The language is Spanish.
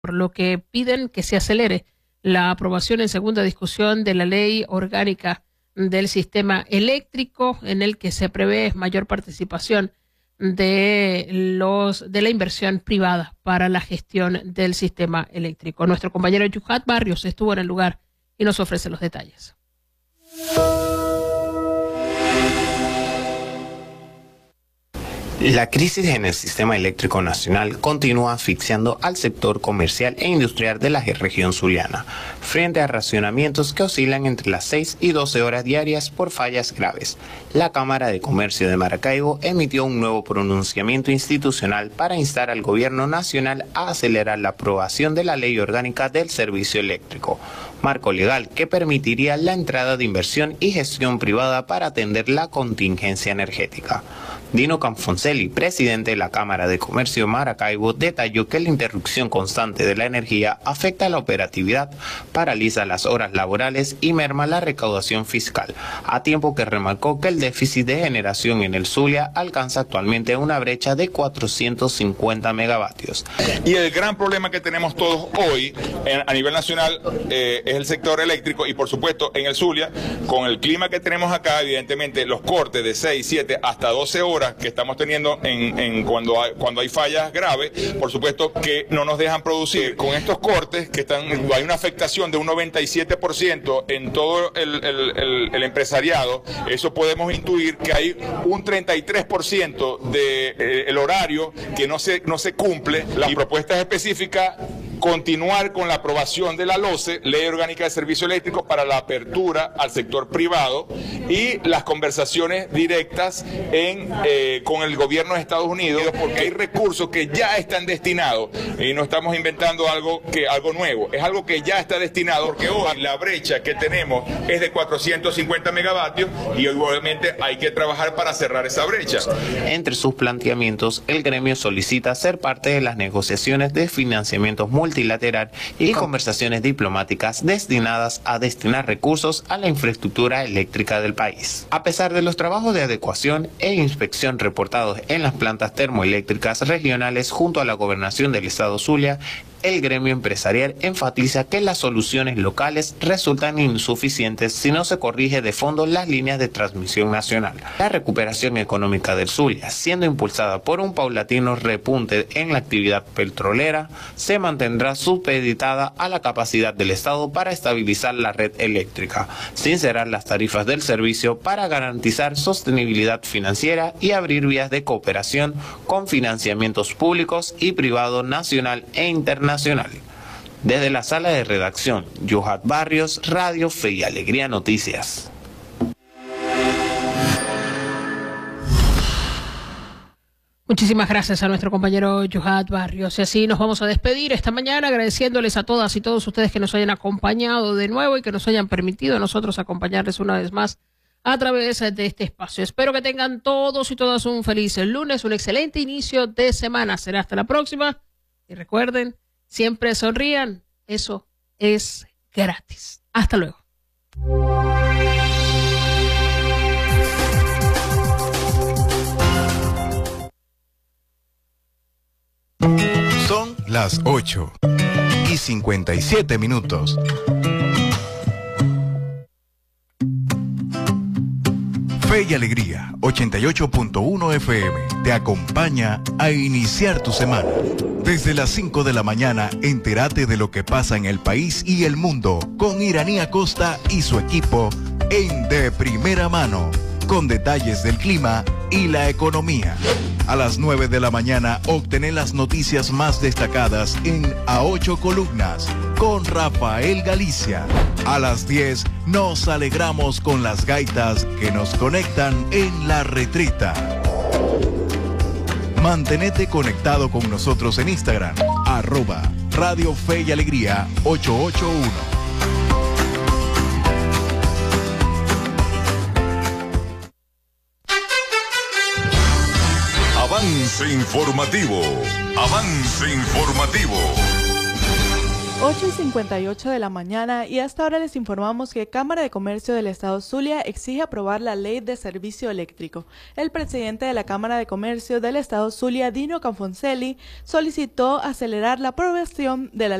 por lo que piden que se acelere la aprobación en segunda discusión de la ley orgánica del sistema eléctrico, en el que se prevé mayor participación de la inversión privada para la gestión del sistema eléctrico. Nuestro compañero Yuhat Barrios estuvo en el lugar y nos ofrece los detalles. La crisis en el sistema eléctrico nacional continúa asfixiando al sector comercial e industrial de la región zuliana, frente a racionamientos que oscilan entre las 6 y 12 horas diarias por fallas graves. La Cámara de Comercio de Maracaibo emitió un nuevo pronunciamiento institucional para instar al gobierno nacional a acelerar la aprobación de la Ley Orgánica del Servicio Eléctrico, marco legal que permitiría la entrada de inversión y gestión privada para atender la contingencia energética. Dino Canfoncelli, presidente de la Cámara de Comercio de Maracaibo, detalló que la interrupción constante de la energía afecta la operatividad, paraliza las horas laborales y merma la recaudación fiscal, a tiempo que remarcó que el déficit de generación en el Zulia alcanza actualmente una brecha de 450 megavatios. Y el gran problema que tenemos todos hoy a nivel nacional es el sector eléctrico, y por supuesto en el Zulia, con el clima que tenemos acá, evidentemente los cortes de 6, 7 hasta 12 horas que estamos teniendo cuando hay fallas graves, por supuesto que no nos dejan producir. Con estos cortes hay una afectación de un 97% en todo el empresariado. Eso podemos intuir que hay un 33% del horario que no se cumple. La propuesta específica: continuar con la aprobación de la LOCE, Ley Orgánica de Servicio Eléctrico, para la apertura al sector privado, y las conversaciones directas con el gobierno de Estados Unidos, porque hay recursos que ya están destinados, y no estamos inventando algo nuevo, es algo que ya está destinado, porque hoy la brecha que tenemos es de 450 megavatios y obviamente hay que trabajar para cerrar esa brecha. Entre sus planteamientos, el gremio solicita ser parte de las negociaciones de financiamientos multilateral y conversaciones diplomáticas destinadas a destinar recursos a la infraestructura eléctrica del país. A pesar de los trabajos de adecuación e inspección reportados en las plantas termoeléctricas regionales junto a la Gobernación del Estado Zulia, el gremio empresarial enfatiza que las soluciones locales resultan insuficientes si no se corrige de fondo las líneas de transmisión nacional. La recuperación económica del Zulia, siendo impulsada por un paulatino repunte en la actividad petrolera, se mantendrá supeditada a la capacidad del Estado para estabilizar la red eléctrica, sincerar las tarifas del servicio para garantizar sostenibilidad financiera y abrir vías de cooperación con financiamientos públicos y privados nacional e internacional. Desde la sala de redacción, Yuhat Barrios, Radio Fe y Alegría Noticias. Muchísimas gracias a nuestro compañero Yuhat Barrios. Y así nos vamos a despedir esta mañana, agradeciéndoles a todas y todos ustedes que nos hayan acompañado de nuevo y que nos hayan permitido a nosotros acompañarles una vez más a través de este espacio. Espero que tengan todos y todas un feliz lunes, un excelente inicio de semana. Será hasta la próxima. Y recuerden, siempre sonrían. Eso es gratis. Hasta luego. Son las 8:57. Fe y Alegría 88.1 FM te acompaña a iniciar tu semana. Desde las 5 de la mañana, entérate de lo que pasa en el país y el mundo con Iranía Costa y su equipo en De Primera Mano, con detalles del clima y la economía. A las 9 de la mañana, obtener las noticias más destacadas en A 8 Columnas con Rafael Galicia. A las 10 nos alegramos con las gaitas que nos conectan en La Retrita. Mantenete conectado con nosotros en Instagram, @Radio Fe y Alegría 881. Avance informativo. Avance informativo. 8:58 de la mañana y hasta ahora les informamos que Cámara de Comercio del Estado Zulia exige aprobar la Ley de Servicio Eléctrico. El presidente de la Cámara de Comercio del Estado Zulia, Dino Cafoncelli, solicitó acelerar la aprobación de la